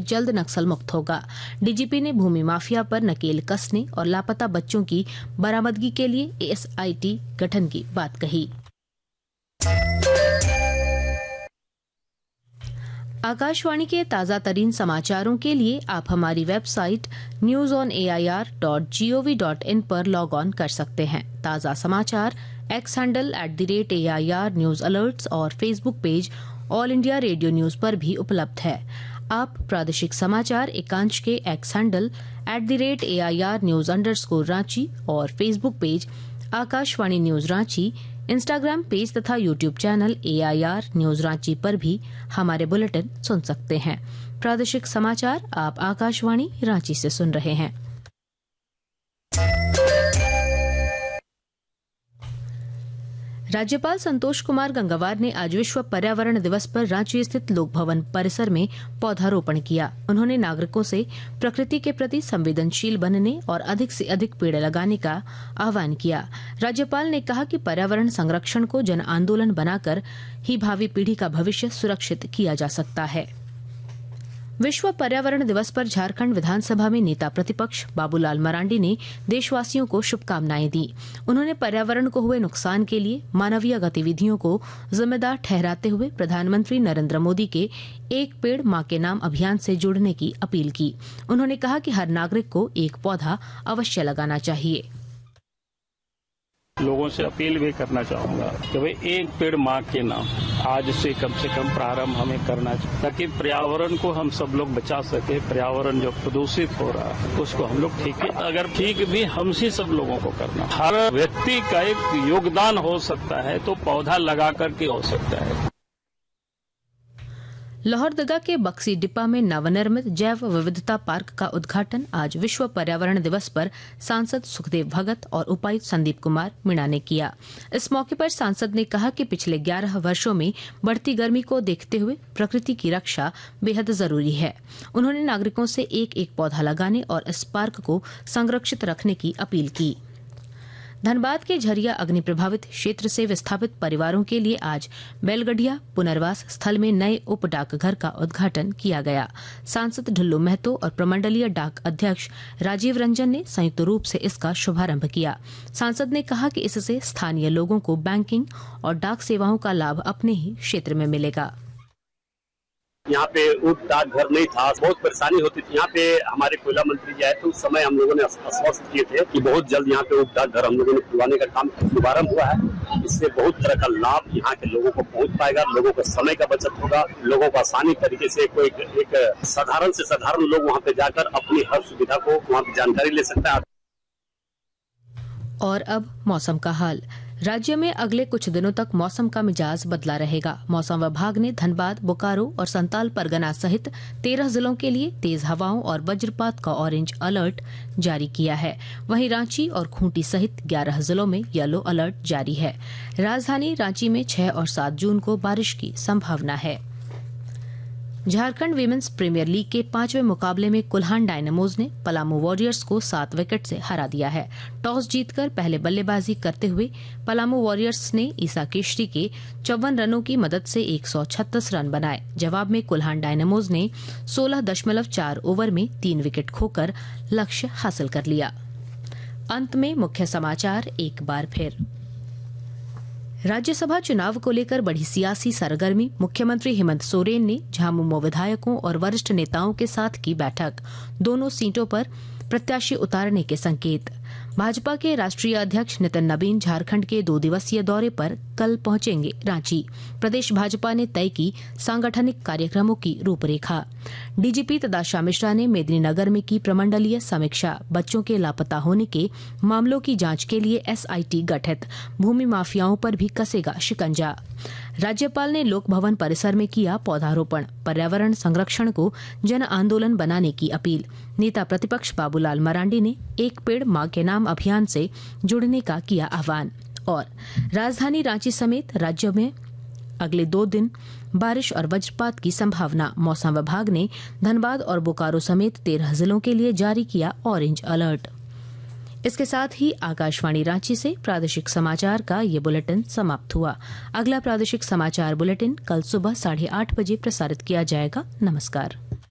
जल्द नक्सल मुक्त होगा। डीजीपी ने भूमि माफिया पर नकेल कसने और लापता बच्चों की बरामदगी के लिए एसआईटी गठन की बात कही। आकाशवाणी के ताजा तरीन समाचारों के लिए आप हमारी वेबसाइट newsonair.gov.in पर लॉग ऑन कर सकते हैं। ताजा समाचार x handle @AIR news alerts और Facebook page all India radio news पर भी उपलब्ध है। आप प्रादेशिक समाचार एकांश के x handle @AIR news _Ranchi और Facebook page Akashvani news Ranchi, Instagram page तथा YouTube channel AIR news Ranchi पर भी हमारे बुलेटिन सुन सकते हैं। प्रादेशिक समाचार आप आकाशवाणी रांची से सुन रहे हैं। राज्यपाल संतोष कुमार गंगवार ने आज विश्व पर्यावरण दिवस पर रांची स्थित लोक भवन परिसर में पौधारोपण किया। उन्होंने नागरिकों से प्रकृति के प्रति संवेदनशील बनने और अधिक से अधिक पेड़ लगाने का आह्वान किया। राज्यपाल ने कहा कि पर्यावरण संरक्षण को जन आंदोलन बनाकर ही भावी पीढ़ी का भविष्य सुरक्षित किया जा सकता है। विश्व पर्यावरण दिवस पर झारखंड विधानसभा में नेता प्रतिपक्ष बाबूलाल मरांडी ने देशवासियों को शुभकामनाएं दी। उन्होंने पर्यावरण को हुए नुकसान के लिए मानवीय गतिविधियों को जिम्मेदार ठहराते हुए प्रधानमंत्री नरेंद्र मोदी के एक पेड़ मां के नाम अभियान से जुड़ने की अपील की। उन्होंने कहा कि हर नागरिक को एक पौधा अवश्य लगाना चाहिए। लोगों से अपील भी करना चाहूंगा कि भाई एक पेड़ मां के नाम आज से कम प्रारंभ हमें करना चाहिए, ताकि पर्यावरण को हम सब लोग बचा सके। पर्यावरण जो प्रदूषित हो रहा है उसको हम लोग अगर ठीक भी हमसे सब लोगों को करना, हर व्यक्ति का एक योगदान हो सकता है तो पौधा लगा करके हो सकता है। लोहरदगा के बक्सी डिब्बा में नवनिर्मित जैव विविधता पार्क का उद्घाटन आज विश्व पर्यावरण दिवस पर सांसद सुखदेव भगत और उपायुक्त संदीप कुमार मीणा ने किया। इस मौके पर सांसद ने कहा कि पिछले 11 वर्षों में बढ़ती गर्मी को देखते हुए प्रकृति की रक्षा बेहद जरूरी है। उन्होंने नागरिकों से एक एक पौधा लगाने और इस पार्क को संरक्षित रखने की अपील की। धनबाद के झरिया अग्नि प्रभावित क्षेत्र से विस्थापित परिवारों के लिए आज बैलगढ़िया पुनर्वास स्थल में नए उप डाकघर का उद्घाटन किया गया। सांसद ढुल्लू महतो और प्रमंडलीय डाक अध्यक्ष राजीव रंजन ने संयुक्त रूप से इसका शुभारंभ किया। सांसद ने कहा कि इससे स्थानीय लोगों को बैंकिंग और डाक सेवाओं का लाभ अपने ही क्षेत्र में मिलेगा। यहाँ पे उप डाकघर नहीं था, बहुत परेशानी होती थी। यहाँ पे हमारे कोयला मंत्री जी आए थे, उस समय हम लोगों ने आश्वस्त किए थे कि बहुत जल्द यहाँ पे उप डाकघर हम लोगों ने खुलवाने का काम शुभारंभ हुआ है। इससे बहुत तरह का लाभ यहाँ के लोगों को पहुँच पाएगा, लोगों का समय का बचत होगा, लोगों को आसानी तरीके से कोई एक साधारण से साधारण लोग वहाँ पे जाकर अपनी हर सुविधा को वहाँ पे जानकारी ले सकता है। और अब मौसम का हाल। राज्य में अगले कुछ दिनों तक मौसम का मिजाज बदला रहेगा। मौसम विभाग ने धनबाद, बोकारो और संताल परगना सहित 13 जिलों के लिए तेज हवाओं और वज्रपात का ऑरेंज अलर्ट जारी किया है। वहीं रांची और खूंटी सहित 11 जिलों में येलो अलर्ट जारी है। राजधानी रांची में 6 और 7 जून को बारिश की संभावना है। झारखंड वीमेंस प्रीमियर लीग के 5वें मुकाबले में कुल्हान डायनामोज ने पलामू वॉरियर्स को 7 विकेट से हरा दिया है। टॉस जीतकर पहले बल्लेबाजी करते हुए पलामू वॉरियर्स ने ईसा केशरी के 54 रनों की मदद से 136 रन बनाए। जवाब में कुल्हान डायनामोज ने 16.4 ओवर में 3 विकेट खोकर लक्ष्य हासिल कर लिया। अंत में मुख्य समाचार एक बार फिर। राज्यसभा चुनाव को लेकर बढ़ी सियासी सरगर्मी। मुख्यमंत्री हेमंत सोरेन ने झामुमो विधायकों और वरिष्ठ नेताओं के साथ की बैठक। दोनों सीटों पर प्रत्याशी उतारने के संकेत। भाजपा के राष्ट्रीय अध्यक्ष नितिन नबीन झारखंड के 2 दिवसीय दौरे पर कल पहुंचेंगे रांची। प्रदेश भाजपा ने तय की सांगठनिक कार्यक्रमों की रूपरेखा। डीजीपी तदाशा मिश्रा ने मेदिनीनगर में की प्रमंडलीय समीक्षा। बच्चों के लापता होने के मामलों की जांच के लिए एसआईटी गठित। भूमि माफियाओं पर भी कसेगा शिकंजा। राज्यपाल ने लोक भवन परिसर में किया पौधारोपण। पर्यावरण संरक्षण को जन आंदोलन बनाने की अपील। नेता प्रतिपक्ष बाबूलाल मरांडी ने एक पेड़ मां के नाम अभियान से जुड़ने का किया आह्वान। और राजधानी रांची समेत राज्य में अगले 2 दिन बारिश और वज्रपात की संभावना। मौसम विभाग ने धनबाद और बोकारो समेत 13 जिलों के लिए जारी किया ऑरेंज अलर्ट। इसके साथ ही आकाशवाणी रांची से प्रादेशिक समाचार का ये बुलेटिन समाप्त हुआ। अगला प्रादेशिक समाचार बुलेटिन कल सुबह 8:30 बजे प्रसारित किया जाएगा। नमस्कार।